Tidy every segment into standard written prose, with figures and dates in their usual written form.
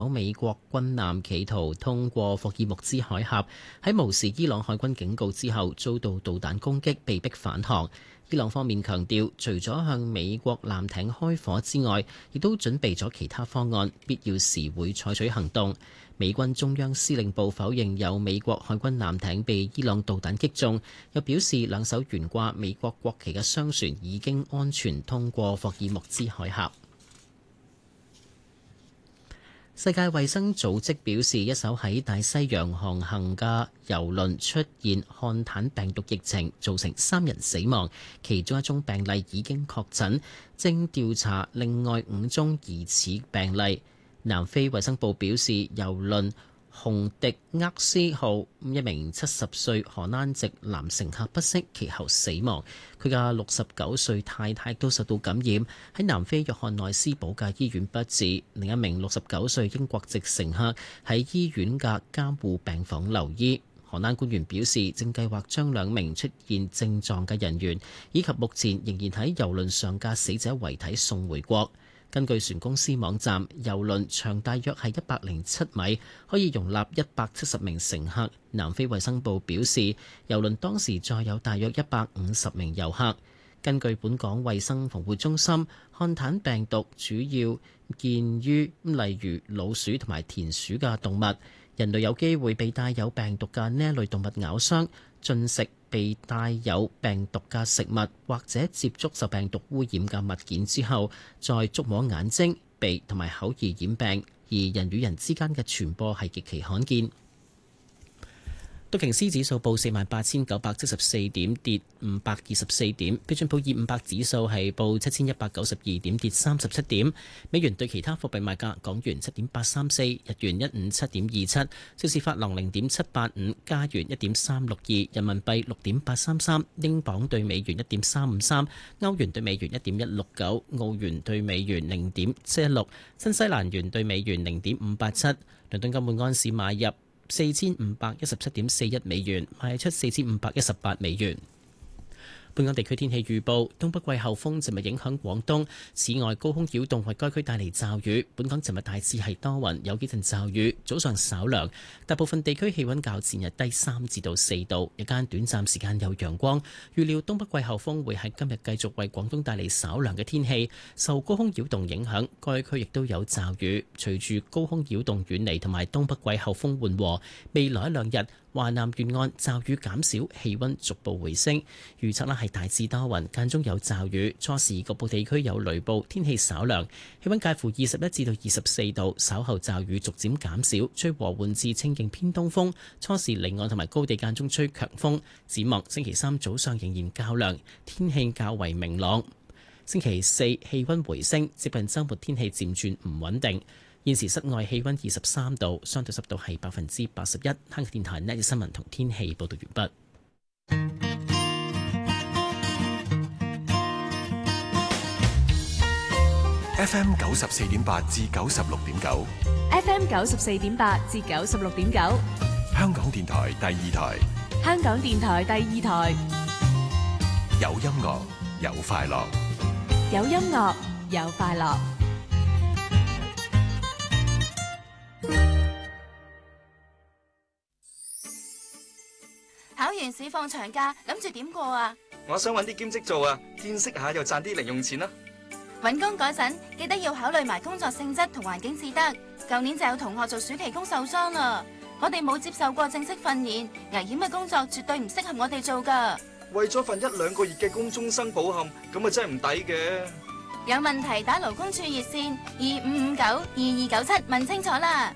美國軍艦企圖通過霍爾木茲海峽，喺無視伊朗海軍警告之後，遭到導彈攻擊，被迫返航。伊朗方面強調，除咗向美國艦艇開火之外，亦都準備咗其他方案，必要時會採取行動。美軍中央司令部否認有美國海軍艦艇被伊朗導彈擊中，又表示兩艘懸掛美國國旗嘅商船已經安全通過霍爾木茲海峽。世界衛生組織表示，一艘喺大西洋航行嘅郵輪出現漢坦病毒疫情，造成3人死亡，其中一宗病例已經確診，正調查另外5宗疑似病例。南非衛生部表示，郵輪洪迪厄斯號一名70歲荷蘭籍男乘客不適，其後死亡。佢嘅69歲太太都受到感染，喺南非約翰內斯堡嘅醫院不治。另一名69歲英國籍乘客喺醫院嘅監護病房留醫。荷蘭官員表示，正計劃將2名出現症狀嘅人員以及目前仍然喺郵輪上嘅死者遺體送回國。根據船公司網站，郵輪長大約係107米，可以容納170名乘客。南非衛生部表示，郵輪當時載有大約150名遊客。根據本港衛生防護中心，漢坦病毒主要見於例如老鼠同埋田鼠嘅動物。人類有機會被帶有病毒嘅呢類動物咬傷、進食被帶有病毒嘅食物，或者接觸受病毒污染嘅物件之後，再觸摸眼睛、鼻同埋口而染病，而人與人之間嘅傳播係極其罕見。道瓊斯指數報48,974點，跌524點。標準普爾500指數係報7,192點，跌37點。美元對其他貨幣賣價：港元7.834，日元157.27，瑞士法郎0.785，加元1.362，人民幣6.833，英鎊對美元1.353，歐元對美元1.169，澳元對美元0.716，新西蘭元對美元0.587。倫敦金每安士買入4517.41美元，賣出4518美元。本港地區天氣預報：東北季候風尋日影響廣東，此外高空擾動為該區帶嚟驟雨。本港尋日大致係多雲，有幾陣驟雨，早上稍涼，大部分地區氣溫較前日低3至到4度，日間短暫時間有陽光。預料東北季候風會喺今日繼續為廣東帶嚟稍涼嘅天氣，受高空擾動影響，該區亦都有驟雨。隨住高空擾動遠離同埋東北季候風緩和，未來1-2日華南沿岸驟雨減少，氣溫逐步回升。預測係大致多雲，間中有驟雨，初時局部地區有雷暴，天氣稍涼，氣溫介乎21至到24度。稍後驟雨逐漸減少，吹和緩至清勁偏東風。初時離岸同埋高地間中吹強風。展望星期3早上仍然較涼，天氣較為明朗。星期4氣溫回升，接近週末天氣漸轉唔穩定。現時室外氣溫23度，相對濕度係81%。香港電台呢日新聞同天氣報道完畢。 FM 94.8至96.9 ，FM 94.8至96.9， 香港電台第2台， 香港電台第2台， 有音樂有快樂， 有音樂有快樂。 考完試放長假，諗住點過啊？ 我想搵啲兼職做啊，見識下又賺啲零用錢啦。 搵工嗰陣記得要考慮埋工作性質同環境至得。舊年就有同學做暑期工受傷啦。我哋冇接受過正式訓練，危險嘅工作絕對唔適合我哋做噶。 為咗份1-2個月嘅工終生抱憾，咁啊真係唔抵嘅。 有問題打勞工處熱線25592297問清楚啦。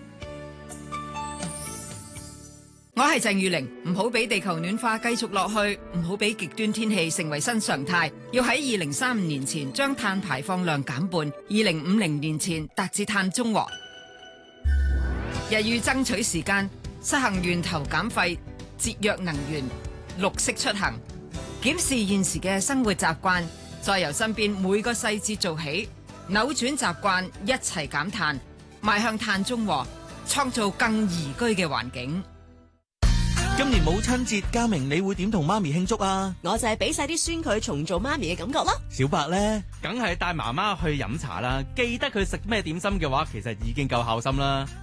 我係鄭裕玲，唔好俾地球暖化繼續落去，唔好俾極端天氣成為新常態，要喺2035年前將碳排放量減半，2050年前達至碳中和。日欲爭取時間，實行源頭減廢、節約能源、綠色出行，檢視現時嘅生活習慣，再由身邊每個細節做起，扭轉習慣，一齊減碳，邁向碳中和，創造更宜居嘅環境。 今年母親節，嘉明你會點同媽咪慶祝啊？ 我就係俾晒啲孫佢重做媽咪嘅感覺咯。 小白呢？ 梗係帶媽媽去飲茶啦。記得佢食咩點心嘅話，其實已經夠孝心啦。